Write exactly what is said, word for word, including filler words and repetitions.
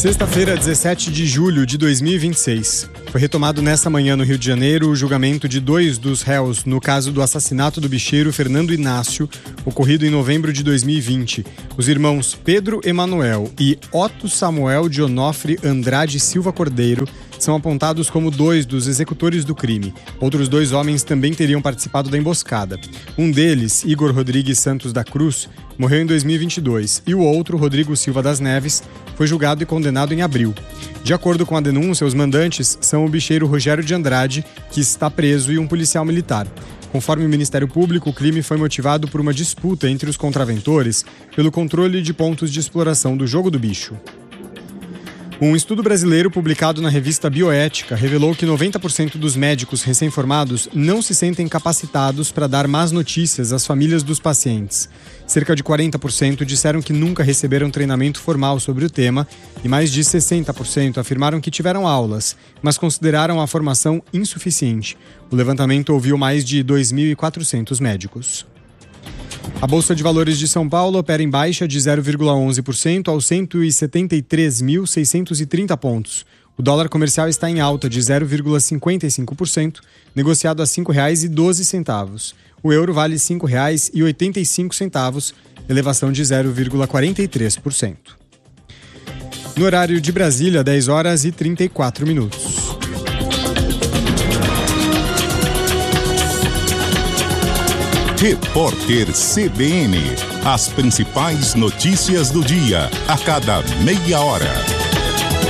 Sexta-feira, dezessete de julho de dois mil e vinte e seis. Foi retomado nesta manhã no Rio de Janeiro o julgamento de dois dos réus no caso do assassinato do bicheiro Fernando Inácio, ocorrido em novembro de dois mil e vinte. Os irmãos Pedro Emanuel e Otto Samuel de Onofre Andrade Silva Cordeiro são apontados como dois dos executores do crime. Outros dois homens também teriam participado da emboscada. Um deles, Igor Rodrigues Santos da Cruz, morreu em dois mil e vinte e dois e o outro, Rodrigo Silva das Neves, foi julgado e condenado em abril. De acordo com a denúncia, os mandantes são o bicheiro Rogério de Andrade, que está preso, e um policial militar. Conforme o Ministério Público, o crime foi motivado por uma disputa entre os contraventores pelo controle de pontos de exploração do jogo do bicho. Um estudo brasileiro publicado na revista Bioética revelou que noventa por cento dos médicos recém-formados não se sentem capacitados para dar más notícias às famílias dos pacientes. Cerca de quarenta por cento disseram que nunca receberam treinamento formal sobre o tema e mais de sessenta por cento afirmaram que tiveram aulas, mas consideraram a formação insuficiente. O levantamento ouviu mais de dois mil e quatrocentos médicos. A Bolsa de Valores de São Paulo opera em baixa de zero vírgula onze por cento aos cento e setenta e três mil seiscentos e trinta pontos. O dólar comercial está em alta de zero vírgula cinquenta e cinco por cento, negociado a cinco reais e doze centavos. O euro vale cinco reais e oitenta e cinco centavos, elevação de zero vírgula quarenta e três por cento. No horário de Brasília, dez horas e trinta e quatro minutos. Repórter C B N. As principais notícias do dia, a cada meia hora.